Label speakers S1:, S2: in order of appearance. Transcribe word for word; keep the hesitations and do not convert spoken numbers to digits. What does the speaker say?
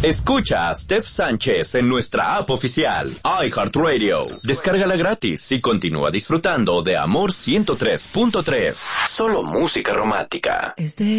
S1: Escucha a Steph Sánchez en nuestra app oficial, iHeartRadio. Descárgala gratis y continúa disfrutando de Amor ciento tres punto tres. Solo música romántica.
S2: Es de